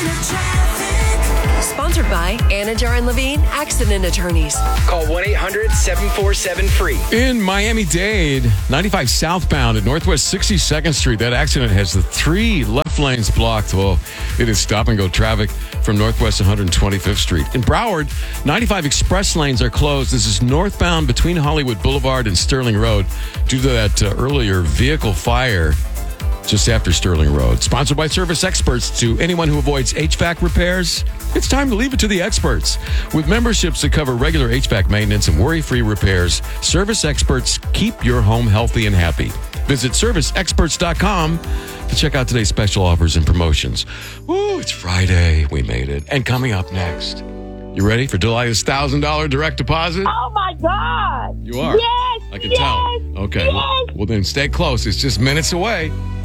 Sponsored by Anajar and Levine Accident Attorneys. Call 1-800-747-FREE. In Miami-Dade, 95 southbound at Northwest 62nd Street, that accident has the 3 left lanes blocked. Well, it is stop-and-go traffic from Northwest 125th Street. In Broward, 95 express lanes are closed. This is northbound between Hollywood Boulevard and Sterling Road due to that earlier vehicle fire just after Sterling Road. Sponsored by Service Experts. To anyone who avoids HVAC repairs, it's time to leave it to the experts. With memberships that cover regular HVAC maintenance and worry-free repairs, Service Experts keep your home healthy and happy. Visit serviceexperts.com to check out today's special offers and promotions. Woo, it's Friday. We made it. And coming up next, you ready for Delilah's $1,000 direct deposit? Oh, my God. You are? Yes. I can tell. Okay. Yes. Well, then stay close. It's just minutes away.